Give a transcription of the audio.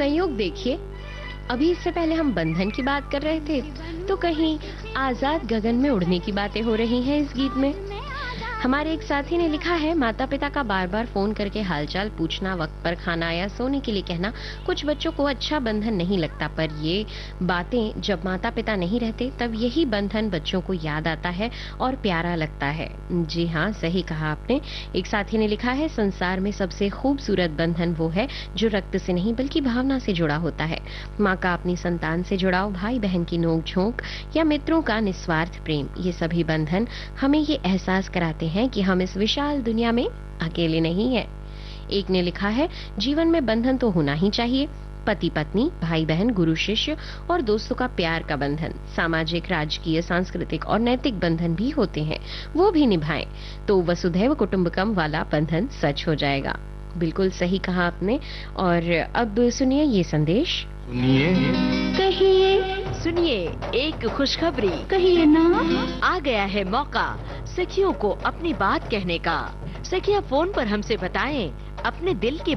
संयोग देखिए, अभी इससे पहले हम बंधन की बात कर रहे थे, तो कहीं आजाद गगन में उड़ने की बातें हो रही हैं इस गीत में। हमारे एक साथी ने लिखा है, माता पिता का बार बार फोन करके हालचाल पूछना, वक्त पर खाना या सोने के लिए कहना कुछ बच्चों को अच्छा बंधन नहीं लगता, पर ये बातें जब माता पिता नहीं रहते तब यही बंधन बच्चों को याद आता है और प्यारा लगता है। जी हाँ, सही कहा आपने। एक साथी ने लिखा है, संसार में सबसे खूबसूरत बंधन वो है जो रक्त से नहीं बल्कि भावना से जुड़ा होता है। माँ का अपनी संतान से जुड़ाव, भाई बहन की नोक झोंक या मित्रों का निस्वार्थ प्रेम, ये सभी बंधन हमें ये एहसास कराते हैं कि हम इस विशाल दुनिया में अकेले नहीं हैं। एक ने लिखा है, जीवन में बंधन तो होना ही चाहिए। पति पत्नी, भाई बहन, गुरु शिष्य और दोस्तों का प्यार का बंधन, सामाजिक, राजकीय, सांस्कृतिक और नैतिक बंधन भी होते हैं, वो भी निभाएं तो वसुधैव कुटुंबकम वाला बंधन सच हो जाएगा। बिल्कुल सही कहा आपने। और अब सुनिए ये संदेश। सुनिए, कहिए, सुनिए एक खुशखबरी, कहिए ना। आ गया है मौका सखियों को अपनी बात कहने का। सखियां फोन पर हमसे बताएं अपने दिल की